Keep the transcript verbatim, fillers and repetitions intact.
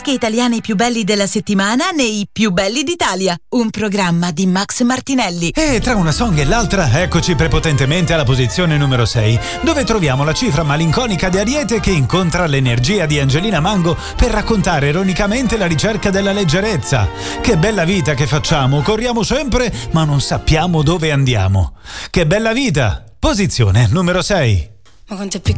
dische italiane più belli della settimana nei Più belli d'Italia, un programma di Max Martinelli. E tra una song e l'altra, eccoci prepotentemente alla posizione numero sei, dove troviamo la cifra malinconica di Ariete che incontra l'energia di Angelina Mango per raccontare ironicamente la ricerca della leggerezza. Che bella vita che facciamo, corriamo sempre ma non sappiamo dove andiamo. Che bella vita! Posizione numero sei. Ma quanto è